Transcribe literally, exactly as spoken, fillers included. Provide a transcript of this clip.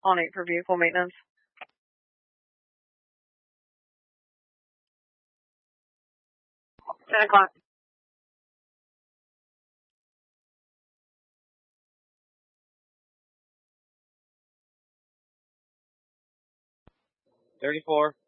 on eight for vehicle maintenance. ten o'clock. thirty-four.